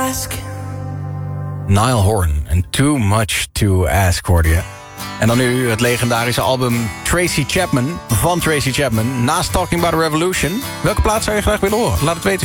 ask. Niall Horan en Too Much to Ask hoorde je. En dan nu het legendarische album Tracy Chapman van Tracy Chapman. Naast Talking About a Revolution. Welke plaat zou je graag willen horen? Laat het weten